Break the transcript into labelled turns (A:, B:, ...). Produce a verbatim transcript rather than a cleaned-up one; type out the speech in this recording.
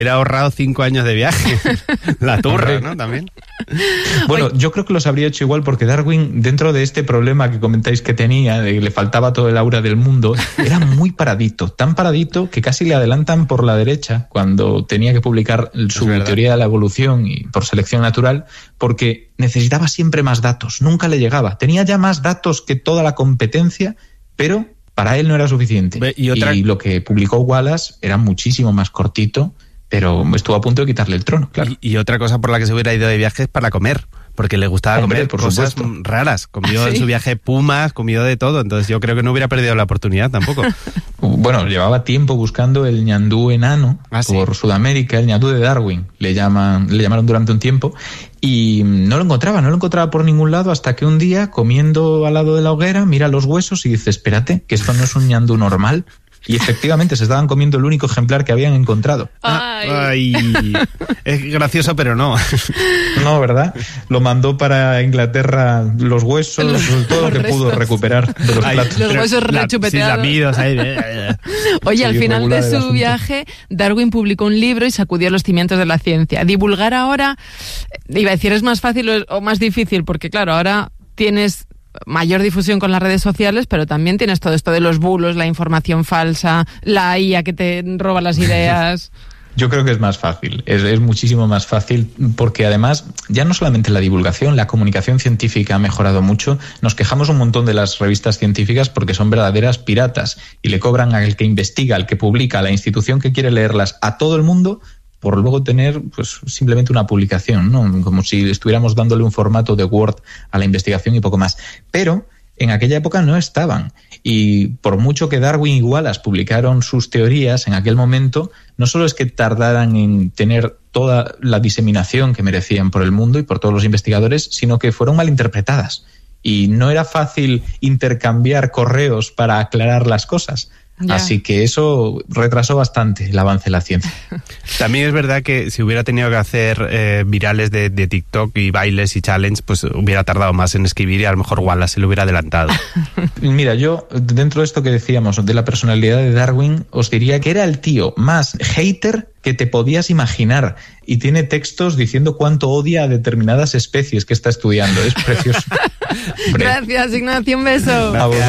A: hubiera ahorrado cinco años de viaje. La turra, ¿no? También.
B: Bueno, Oye. yo creo que los habría hecho igual porque Darwin, dentro de este problema que comentáis que tenía, de que le faltaba todo el aura del mundo, era muy paradito, tan paradito que casi le adelantan por la derecha cuando tenía que publicar su teoría de la evolución y por selección natural, porque necesitaba siempre más datos, nunca le llegaba. Tenía ya más datos que toda la competencia, pero para él no era suficiente.
A: Y, otra...
B: y lo que publicó Wallace era muchísimo más cortito, pero estuvo a punto de quitarle el trono, claro.
A: Y, y otra cosa por la que se hubiera ido de viaje es para comer, porque le gustaba
B: Hombre,
A: comer
B: por
A: cosas
B: supuesto.
A: raras. Comió
C: ¿Sí?
A: en su viaje pumas, comió de todo, entonces yo creo que no hubiera perdido la oportunidad tampoco.
B: Bueno, llevaba tiempo buscando el ñandú enano
A: ¿Ah, sí?
B: por Sudamérica, el ñandú de Darwin, le llaman, le llamaron durante un tiempo, y no lo encontraba, no lo encontraba por ningún lado, hasta que un día, comiendo al lado de la hoguera, mira los huesos y dice, espérate, que esto no es un ñandú normal. Y efectivamente se estaban comiendo el único ejemplar que habían encontrado.
C: Ay.
A: Ay, es gracioso, pero no.
B: No, ¿verdad? Lo mandó para Inglaterra los huesos,
C: Los-
B: todo lo
C: los
B: que pudo
C: restos.
B: recuperar de los
A: Ay,
B: platos.
C: Los
A: pero
C: huesos
A: la-
C: rechupeteados.
A: Sí, lamidos ahí.
C: Oye,
B: Sí,
C: al final
B: irregular
C: de
B: el
C: su
B: asunto.
C: viaje, Darwin publicó un libro y sacudió los cimientos de la ciencia. Divulgar ahora, iba a decir, es más fácil o- o más difícil, porque claro, ahora tienes mayor difusión con las redes sociales, pero también tienes todo esto de los bulos, la información falsa, la I A que te roba las ideas.
B: Yo creo que es más fácil, es, es muchísimo más fácil, porque además ya no solamente la divulgación, la comunicación científica ha mejorado mucho. Nos quejamos un montón de las revistas científicas porque son verdaderas piratas y le cobran al que investiga, al que publica, a la institución que quiere leerlas, a todo el mundo, por luego tener pues simplemente una publicación, ¿no? Como si estuviéramos dándole un formato de Word a la investigación y poco más. Pero en aquella época no estaban. Y por mucho que Darwin y Wallace publicaron sus teorías en aquel momento, no solo es que tardaran en tener toda la diseminación que merecían por el mundo y por todos los investigadores, sino que fueron malinterpretadas. Y no era fácil intercambiar correos para aclarar las cosas.
C: Ya.
B: Así que eso retrasó bastante el avance de la ciencia.
A: También es verdad que si hubiera tenido que hacer eh, virales de, de TikTok y bailes y challenge, pues hubiera tardado más en escribir y a lo mejor Wallace se lo hubiera adelantado.
B: Mira, yo, dentro de esto que decíamos de la personalidad de Darwin, os diría que era el tío más hater que te podías imaginar. Y tiene textos diciendo cuánto odia a determinadas especies que está estudiando. Es precioso. Hombre,
C: Gracias, Ignacio, un beso.
B: a vosotros.